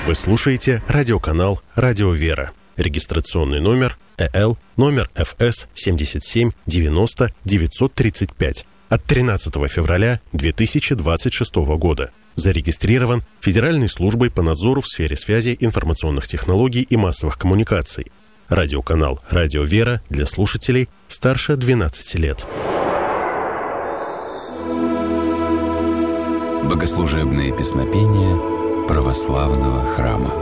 Вы слушаете радиоканал «Радио Вера». Регистрационный номер ЭЛ, номер ФС 77 90 935 от 13 февраля 2026 года. Зарегистрирован Федеральной службой по надзору в сфере связи, информационных технологий и массовых коммуникаций. Радиоканал «Радио Вера» для слушателей старше 12 лет. Богослужебные песнопения православного храма.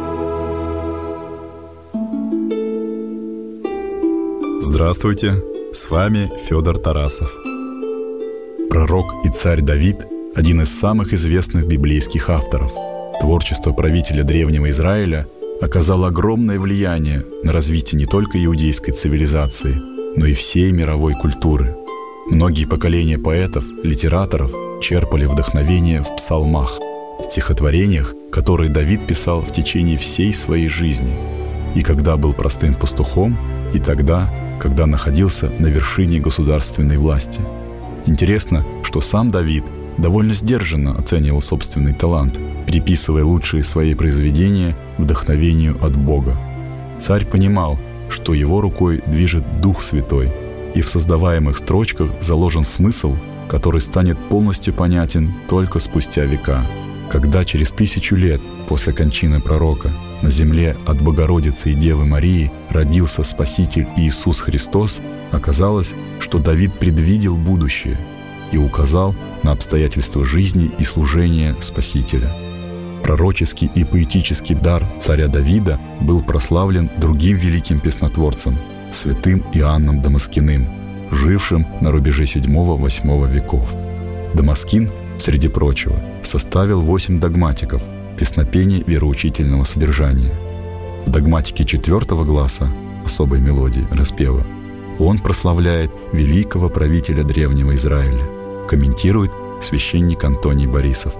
Здравствуйте, с вами Федор Тарасов. Пророк и царь Давид – один из самых известных библейских авторов. Творчество правителя древнего Израиля оказало огромное влияние на развитие не только иудейской цивилизации, но и всей мировой культуры. Многие поколения поэтов, литераторов черпали вдохновение в псалмах, стихотворениях, которые Давид писал в течение всей своей жизни, и когда был простым пастухом, и тогда, когда находился на вершине государственной власти. Интересно, что сам Давид довольно сдержанно оценивал собственный талант, приписывая лучшие свои произведения вдохновению от Бога. Царь понимал, что его рукой движет Дух Святой, и в создаваемых строчках заложен смысл, который станет полностью понятен только спустя века. Когда через 1000 лет после кончины пророка на земле от Богородицы и Девы Марии родился Спаситель Иисус Христос, оказалось, что Давид предвидел будущее и указал на обстоятельства жизни и служения Спасителя. Пророческий и поэтический дар царя Давида был прославлен другим великим песнотворцем, святым Иоанном Дамаскиным, жившим на рубеже VII-VIII веков. Дамаскин, среди прочего, составил 8 догматиков, песнопений вероучительного содержания. В догматике 4 гласа, особой мелодии, распева, он прославляет великого правителя древнего Израиля, комментирует священник Антоний Борисов.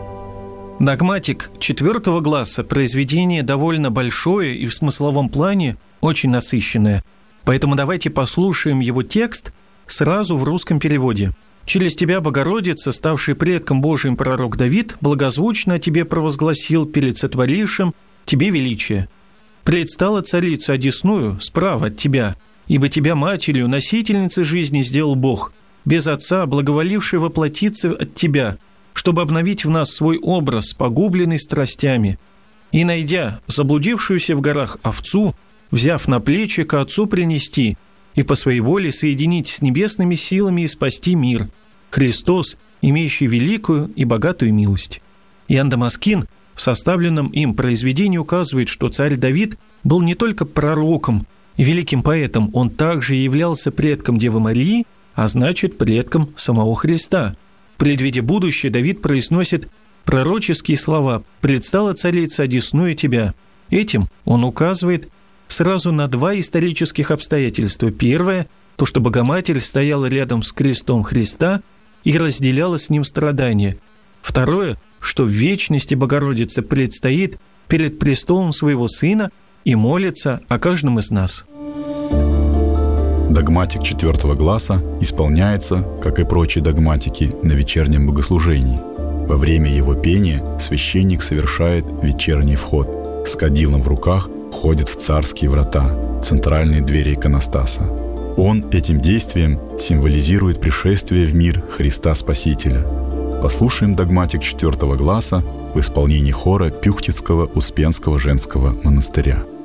Догматик 4 гласа – произведение довольно большое и в смысловом плане очень насыщенное, поэтому давайте послушаем его текст сразу в русском переводе. «Через тебя, Богородица, ставший предком Божиим пророк Давид, благозвучно о тебе провозгласил перед сотворившим тебе величие. Предстала царица одесную справа от тебя, ибо тебя матерью, носительницей жизни сделал Бог, без отца, благоволивший воплотиться от тебя, чтобы обновить в нас свой образ, погубленный страстями. И, найдя заблудившуюся в горах овцу, взяв на плечи, к отцу принести, и по своей воле соединить с небесными силами и спасти мир. Христос, имеющий великую и богатую милость». Иоанн Дамаскин в составленном им произведении указывает, что царь Давид был не только пророком и великим поэтом, он также являлся предком Девы Марии, а значит, предком самого Христа. Предвидя будущее, Давид произносит пророческие слова «Предстала царица одесную тебя». Этим он указывает сразу на 2 исторических обстоятельства. Первое – то, что Богоматерь стояла рядом с крестом Христа и разделяла с ним страдания. Второе – что в вечности Богородица предстоит перед престолом своего Сына и молится о каждом из нас. Догматик 4 гласа исполняется, как и прочие догматики, на вечернем богослужении. Во время его пения священник совершает вечерний вход. С кадилом в руках входит в царские врата, центральные двери иконостаса. Он этим действием символизирует пришествие в мир Христа Спасителя. Послушаем догматик 4 гласа в исполнении хора Пюхтицкого Успенского женского монастыря.